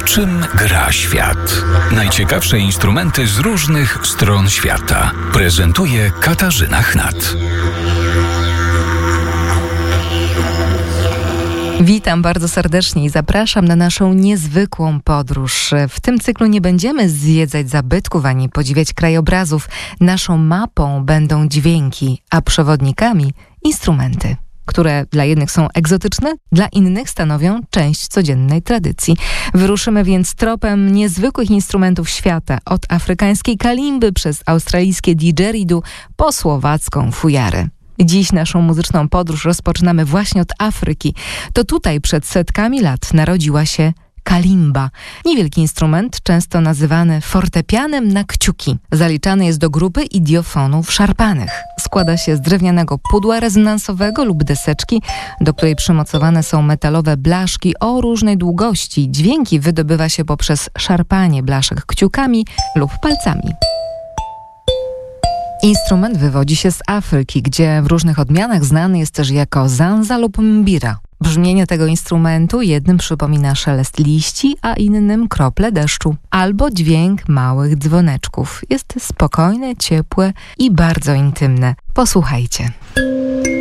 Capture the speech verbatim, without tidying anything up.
czym gra świat? Najciekawsze instrumenty z różnych stron świata prezentuje Katarzyna Chnat. Witam bardzo serdecznie i zapraszam na naszą niezwykłą podróż. W tym cyklu nie będziemy zwiedzać zabytków ani podziwiać krajobrazów. Naszą mapą będą dźwięki, a przewodnikami instrumenty, które dla jednych są egzotyczne, dla innych stanowią część codziennej tradycji. Wyruszymy więc tropem niezwykłych instrumentów świata, od afrykańskiej kalimby przez australijskie didgeridoo po słowacką fujarę. Dziś naszą muzyczną podróż rozpoczynamy właśnie od Afryki. To tutaj przed setkami lat narodziła się kalimba. Niewielki instrument, często nazywany fortepianem na kciuki. Zaliczany jest do grupy idiofonów szarpanych. Składa się z drewnianego pudła rezonansowego lub deseczki, do której przymocowane są metalowe blaszki o różnej długości. Dźwięki wydobywa się poprzez szarpanie blaszek kciukami lub palcami. Instrument wywodzi się z Afryki, gdzie w różnych odmianach znany jest też jako zanza lub mbira. Brzmienie tego instrumentu jednym przypomina szelest liści, a innym krople deszczu, albo dźwięk małych dzwoneczków. Jest spokojne, ciepłe i bardzo intymne. Posłuchajcie.